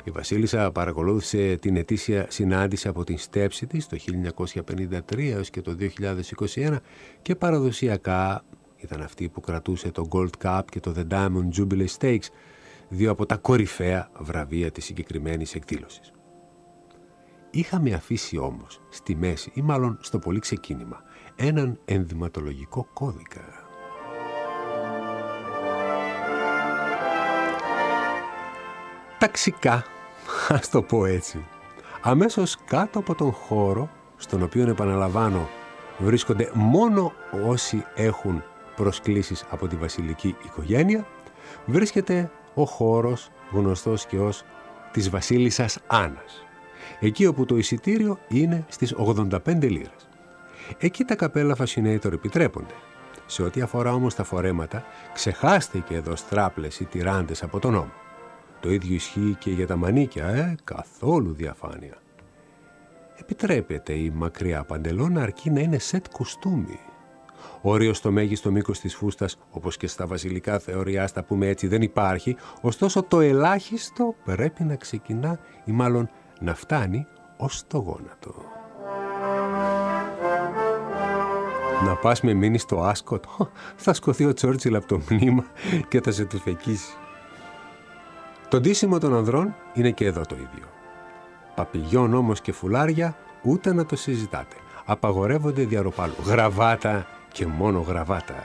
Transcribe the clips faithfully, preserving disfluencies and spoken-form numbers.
Η βασίλισσα παρακολούθησε την ετήσια συνάντηση από την στέψη της το χίλια εννιακόσια πενήντα τρία έως και το δύο χιλιάδες είκοσι ένα και παραδοσιακά ήταν αυτή που κρατούσε το Gold Cup και το The Diamond Jubilee Stakes, δύο από τα κορυφαία βραβεία της συγκεκριμένης εκδήλωσης. Είχαμε αφήσει όμως στη μέση, ή μάλλον στο πολύ ξεκίνημα, έναν ενδυματολογικό κώδικα. Ταξικά, ας το πω έτσι. Αμέσως κάτω από τον χώρο, στον οποίο, επαναλαμβάνω, βρίσκονται μόνο όσοι έχουν προσκλήσεις από τη βασιλική οικογένεια, βρίσκεται ο χώρος γνωστός και ως της βασίλισσας Άννας. Εκεί όπου το εισιτήριο είναι στις ογδόντα πέντε λίρες. Εκεί τα καπέλα fascinator επιτρέπονται. Σε ό,τι αφορά όμως τα φορέματα, ξεχάστε και εδώ στράπλες ή τυράντες από τον νόμο. Το ίδιο ισχύει και για τα μανίκια, ε, καθόλου διαφάνεια. Επιτρέπεται η μακριά παντελώνα αρκεί να είναι σετ κουστούμι. Όριο στο μέγιστο μήκος της φούστας, όπως και στα βασιλικά θεωρία, στα πούμε έτσι, δεν υπάρχει, ωστόσο το ελάχιστο πρέπει να ξεκινά ή μάλλον να φτάνει ως το γόνατο. Να πας με μείνει στο Άσκοτ, θα σκοθεί ο Τσόρτσιλ από το μνήμα και θα σε του φεκίσει. Το ντύσιμο των ανδρών είναι και εδώ το ίδιο. Παπηγιόν όμως και φουλάρια ούτε να το συζητάτε. Απαγορεύονται διαρροπάλου. Γραβάτα και μόνο γραβάτα.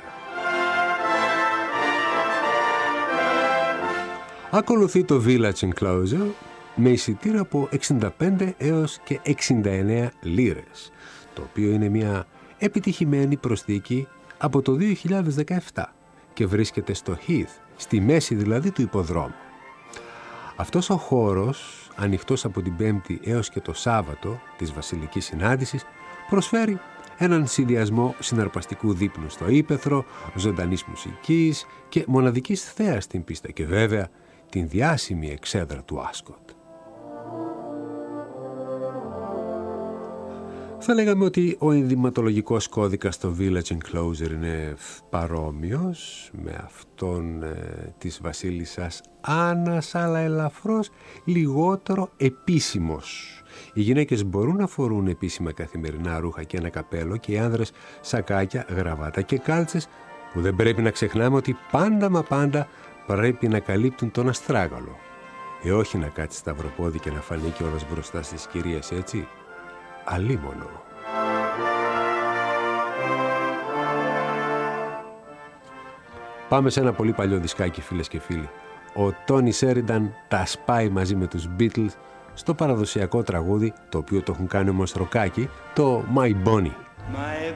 Ακολουθεί το Village Enclosure με εισιτήριο από εξήντα πέντε έως και εξήντα εννέα λίρες, το οποίο είναι μια επιτυχημένη προσθήκη από το δύο χιλιάδες δεκαεπτά και βρίσκεται στο Heath, στη μέση δηλαδή του υποδρόμου. Αυτός ο χώρος, ανοιχτός από την Πέμπτη έως και το Σάββατο της βασιλικής συνάντησης, προσφέρει έναν συνδυασμό συναρπαστικού δείπνου στο ύπαιθρο, ζωντανής μουσικής και μοναδικής θέας στην πίστα και βέβαια την διάσημη εξέδρα του Άσκοτ. Θα λέγαμε ότι ο ενδυματολογικός κώδικας στο Village Enclosure είναι παρόμοιος με αυτόν ε, της βασίλισσας Άννας, αλλά ελαφρώς λιγότερο επίσημος. Οι γυναίκες μπορούν να φορούν επίσημα καθημερινά ρούχα και ένα καπέλο και οι άνδρες σακάκια, γραβάτα και κάλτσες, που δεν πρέπει να ξεχνάμε ότι πάντα μα πάντα πρέπει να καλύπτουν τον αστράγαλο. Ε, όχι να κάτσει σταυροπόδι και να φανεί κιόλας μπροστά στις κυρίες, έτσι. Αλίμονο. Πάμε σε ένα πολύ παλιό δισκάκι, φίλες και φίλοι. Ο Τόνι Σέρινταν τα σπάει μαζί με τους Beatles στο παραδοσιακό τραγούδι, το οποίο το έχουν κάνει όμως ροκάκι, το My Bonnie. My